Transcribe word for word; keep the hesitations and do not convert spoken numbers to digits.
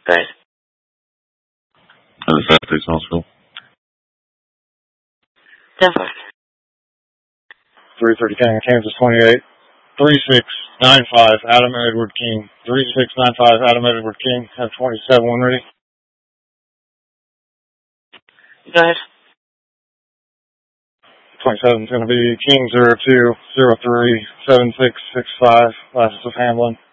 Right. Uh, Southeast Hospital. ten four. three thirty King, Kansas twenty-eight. three six nine five, Adam Edward King. three six nine five, Adam Edward King. Have twenty-seven one ready. Go ahead. twenty-seven is going to be King zero two zero three seven six six five, last of Hamlin.